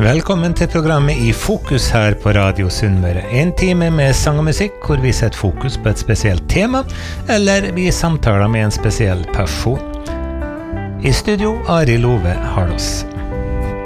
Velkommen til programmet I Fokus her på Radio Sunnmøre. En time med sang og musikk, hvor vi setter fokus på et spesielt tema, eller vi samtaler med en spesiell person. I studio, Ari Love Harlås.